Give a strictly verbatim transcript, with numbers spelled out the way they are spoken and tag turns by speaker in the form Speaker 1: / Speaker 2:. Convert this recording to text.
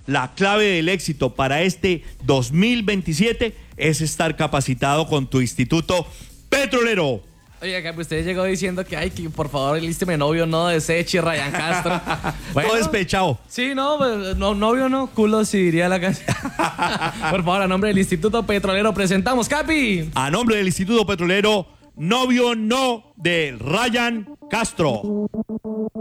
Speaker 1: la clave del éxito para este dos mil veintisiete es estar capacitado con tu instituto petrolero.
Speaker 2: Oye, Capi, usted llegó diciendo que, ay, que por favor, lísteme novio, no deseche, Ryan Castro.
Speaker 1: Bueno, todo despechado.
Speaker 2: Sí, no, pues, no, novio no, culo sí diría la canción. Por favor, a nombre del Instituto Petrolero presentamos, Capi.
Speaker 1: A nombre del Instituto Petrolero, novio no de Ryan Castro.